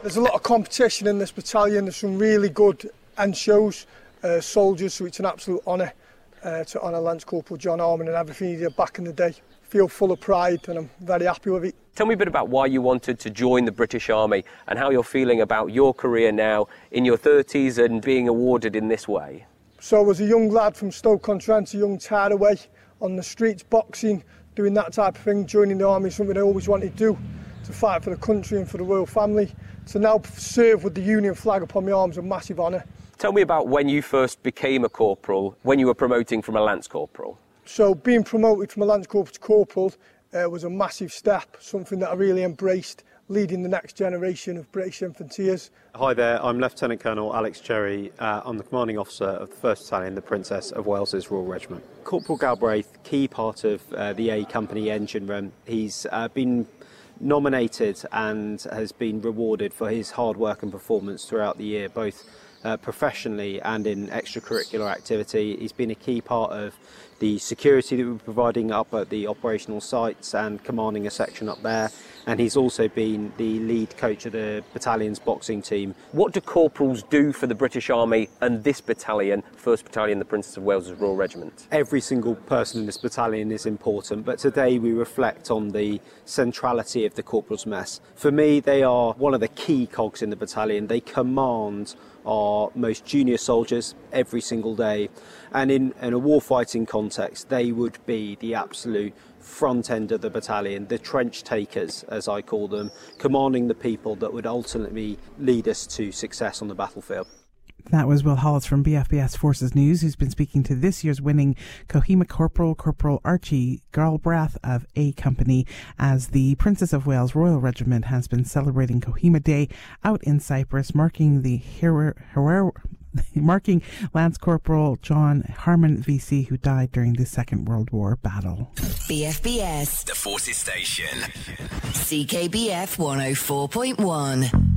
There's a lot of competition in this battalion. There's some really good end shows, soldiers, so it's an absolute honour to honour Lance Corporal John Harmon and everything he did back in the day. Feel full of pride and I'm very happy with it. Tell me a bit about why you wanted to join the British Army and how you're feeling about your career now in your 30s and being awarded in this way. So I was a young lad from Stoke-on-Trent, a young tearaway on the streets, boxing, doing that type of thing. Joining the army is something I always wanted to do, to fight for the country and for the royal family. To now serve with the Union flag upon my arm is a massive honour. Tell me about when you first became a corporal, when you were promoting from a lance corporal. So being promoted from a lance corporal to corporal was a massive step, something that I really embraced, leading the next generation of British Infanteers. Hi there, I'm Lieutenant Colonel Alex Cherry. I'm the commanding officer of the 1st Battalion, the Princess of Wales's Royal Regiment. Corporal Galbraith, key part of the A Company engine room. He's been nominated and has been rewarded for his hard work and performance throughout the year, both professionally and in extracurricular activity. He's been a key part of the security that we're providing up at the operational sites and commanding a section up there, and he's also been the lead coach of the battalion's boxing team. What do corporals do for the British Army and this battalion, 1st Battalion, the Princess of Wales's Royal Regiment? Every single person in this battalion is important, but today we reflect on the centrality of the corporal's mess. For me, they are one of the key cogs in the battalion. They command our most junior soldiers every single day, and in a warfighting context they would be the absolute front end of the battalion, the trench takers as I call them, commanding the people that would ultimately lead us to success on the battlefield. That was Will Hollis from BFBS Forces News, who's been speaking to this year's winning Kohima Corporal, Corporal Archie Galbraith of A Company, as the Princess of Wales Royal Regiment has been celebrating Kohima Day out in Cyprus, marking Lance Corporal John Harmon VC, who died during the Second World War battle. BFBS, the Forces Station. CKBF 104.1.